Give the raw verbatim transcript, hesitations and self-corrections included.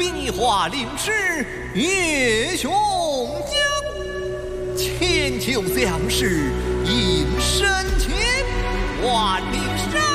一化灵师岳雄江，千秋相识应深情，万里